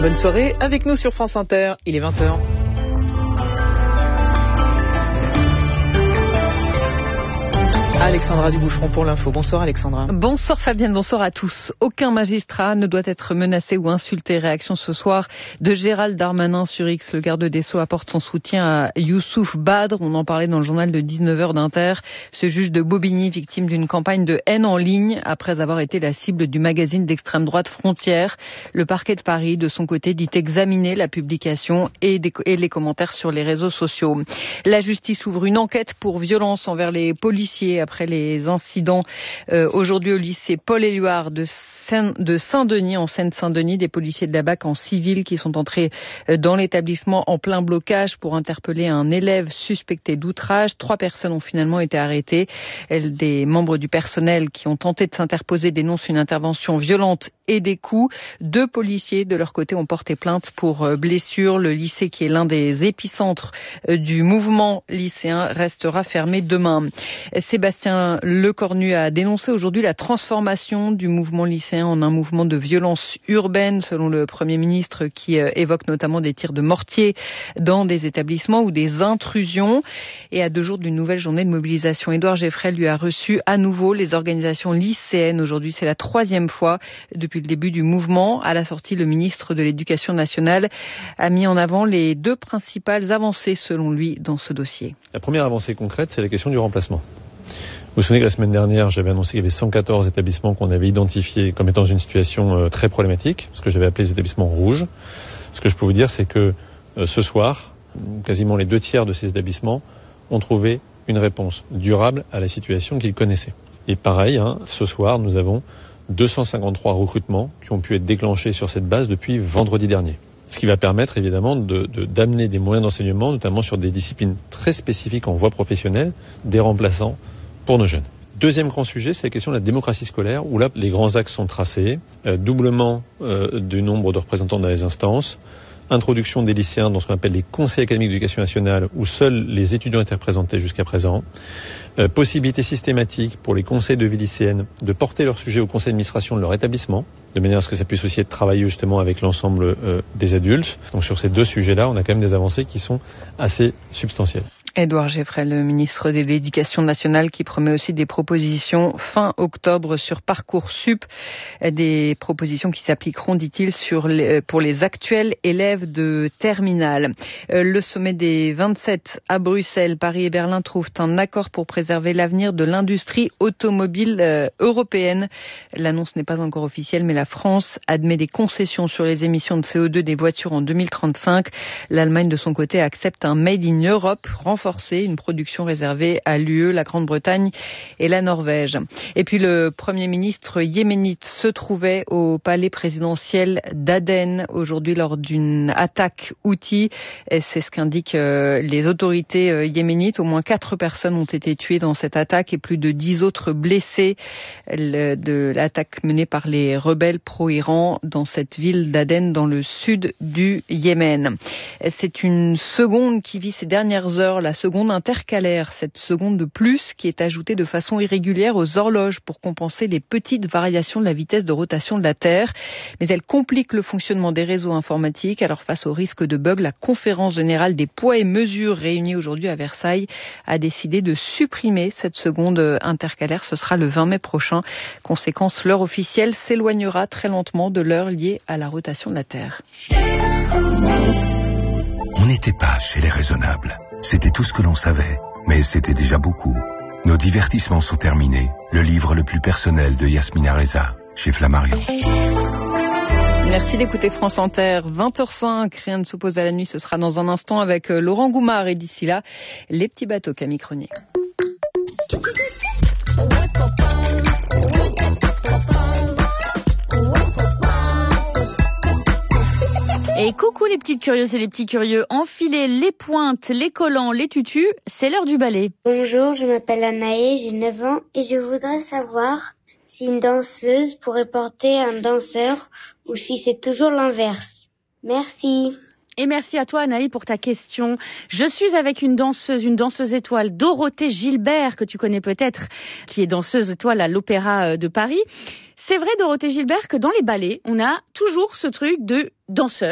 Bonne soirée avec nous sur France Inter, il est 20h. Alexandra Duboucheron pour l'info. Bonsoir Alexandra. Bonsoir Fabienne, bonsoir à tous. Aucun magistrat ne doit être menacé ou insulté. Réaction ce soir de Gérald Darmanin sur X. Le garde des Sceaux apporte son soutien à Youssouf Badr. On en parlait dans le journal de 19h d'Inter. Ce juge de Bobigny, victime d'une campagne de haine en ligne après avoir été la cible du magazine d'extrême droite Frontières. Le parquet de Paris, de son côté, dit examiner la publication et les commentaires sur les réseaux sociaux. La justice ouvre une enquête pour violence envers les policiers après les incidents aujourd'hui au lycée Paul-Éluard de Saint-Denis, en Seine-Saint-Denis, des policiers de la BAC en civil qui sont entrés dans l'établissement en plein blocage pour interpeller un élève suspecté d'outrage. 3 personnes ont finalement été arrêtées. Des membres du personnel qui ont tenté de s'interposer dénoncent une intervention violente et des coups. 2 policiers, de leur côté, ont porté plainte pour blessures. Le lycée, qui est l'un des épicentres du mouvement lycéen, restera fermé demain. Sébastien Lecornu a dénoncé aujourd'hui la transformation du mouvement lycéen en un mouvement de violence urbaine, selon le Premier ministre, qui évoque notamment des tirs de mortier dans des établissements ou des intrusions. Et à 2 jours d'une nouvelle journée de mobilisation, Édouard Geffrel lui a reçu à nouveau les organisations lycéennes. Aujourd'hui, c'est la 3e fois depuis le début du mouvement. À la sortie, le ministre de l'Éducation nationale a mis en avant les 2 principales avancées, selon lui, dans ce dossier. La première avancée concrète, c'est la question du remplacement. Vous vous souvenez que la semaine dernière, j'avais annoncé qu'il y avait 114 établissements qu'on avait identifiés comme étant dans une situation très problématique, ce que j'avais appelé les établissements rouges. Ce que je peux vous dire, c'est que ce soir, quasiment les 2 tiers de ces établissements ont trouvé une réponse durable à la situation qu'ils connaissaient. Et pareil, ce soir, nous avons 253 recrutements qui ont pu être déclenchés sur cette base depuis vendredi dernier. Ce qui va permettre évidemment d'amener des moyens d'enseignement, notamment sur des disciplines très spécifiques en voie professionnelle, des remplaçants pour nos jeunes. Deuxième grand sujet, c'est la question de la démocratie scolaire, où là, les grands axes sont tracés. Doublement du nombre de représentants dans les instances, introduction des lycéens dans ce qu'on appelle les conseils académiques d'éducation nationale, où seuls les étudiants étaient représentés jusqu'à présent. Possibilité systématique pour les conseils de vie lycéenne de porter leur sujet au conseil d'administration de leur établissement, de manière à ce que ça puisse aussi être travaillé justement avec l'ensemble des adultes. Donc sur ces 2 sujets-là, on a quand même des avancées qui sont assez substantielles. Édouard Geffrel, le ministre de l'Éducation nationale, qui promet aussi des propositions fin octobre sur Parcoursup, des propositions qui s'appliqueront, dit-il, pour les actuels élèves de terminale. Le sommet des 27 à Bruxelles, Paris et Berlin trouvent un accord pour préserver l'avenir de l'industrie automobile européenne. L'annonce n'est pas encore officielle, mais la France admet des concessions sur les émissions de CO2 des voitures en 2035. L'Allemagne, de son côté, accepte un Made in Europe renforcé, une production réservée à l'UE, la Grande-Bretagne et la Norvège. Et puis le Premier ministre yéménite se trouvait au palais présidentiel d'Aden aujourd'hui lors d'une attaque Houthi. C'est ce qu'indiquent les autorités yéménites. Au moins 4 personnes ont été tuées dans cette attaque et plus de 10 autres blessées de l'attaque menée par les rebelles pro-Iran dans cette ville d'Aden dans le sud du Yémen. C'est une seconde qui vit ces dernières heures, la seconde intercalaire, cette seconde de plus qui est ajoutée de façon irrégulière aux horloges pour compenser les petites variations de la vitesse de rotation de la Terre. Mais elle complique le fonctionnement des réseaux informatiques. Alors face au risque de bug, la conférence générale des poids et mesures réunie aujourd'hui à Versailles a décidé de supprimer cette seconde intercalaire. Ce sera le 20 mai prochain. Conséquence, l'heure officielle s'éloignera très lentement de l'heure liée à la rotation de la Terre. On n'était pas chez les raisonnables. C'était tout ce que l'on savait, mais c'était déjà beaucoup. Nos divertissements sont terminés. Le livre le plus personnel de Yasmina Reza, chez Flammarion. Merci d'écouter France Inter. 20h05, rien ne s'oppose à la nuit. Ce sera dans un instant avec Laurent Goumard. Et d'ici là, les petits bateaux, Camille Cronier. Et coucou les petites curieuses et les petits curieux, enfilez les pointes, les collants, les tutus, c'est l'heure du ballet. Bonjour, je m'appelle Anaë, j'ai 9 ans et je voudrais savoir si une danseuse pourrait porter un danseur ou si c'est toujours l'inverse. Merci. Et merci à toi Anaï pour ta question. Je suis avec une danseuse étoile, Dorothée Gilbert, que tu connais peut-être, qui est danseuse étoile à l'Opéra de Paris. C'est vrai Dorothée Gilbert que dans les ballets, on a toujours ce truc de danseur.